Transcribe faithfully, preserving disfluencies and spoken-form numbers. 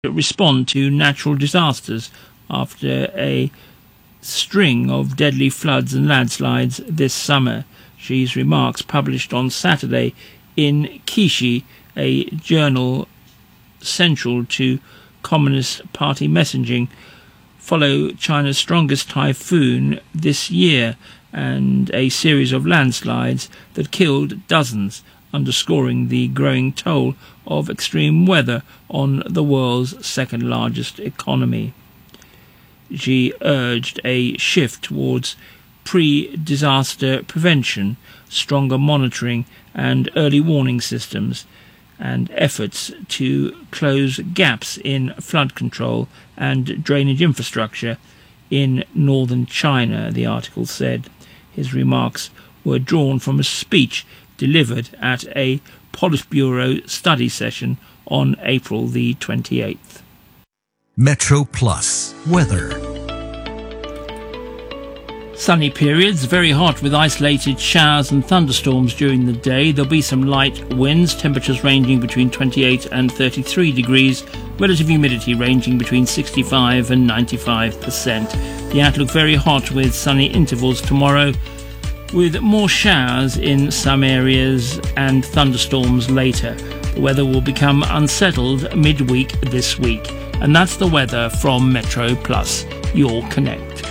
respond to natural disasters after a string of deadly floods and landslides this summer. Xi's remarks, published on Saturday in Qishi, a journal central to Communist Party messaging, follow China's strongest typhoon this year and a series of landslides that killed dozens, underscoring the growing toll of extreme weather on the world's second largest economy. Xi urged a shift towards pre-disaster prevention, stronger monitoring and early warning systems, and efforts to close gaps in flood control and drainage infrastructure in northern China, the article said. His remarks were drawn from a speech delivered at a Politburo study session on April the twenty-eighth. Metro Plus weather. Sunny periods, very hot with isolated showers and thunderstorms during the day. There'll be some light winds, temperatures ranging between twenty-eight and thirty-three degrees, relative humidity ranging between sixty-five and ninety-five percent. The outlook very hot with sunny intervals tomorrow, with more showers in some areas and thunderstorms later. The weather will become unsettled midweek this week. And that's the weather from Metro Plus, your Connect.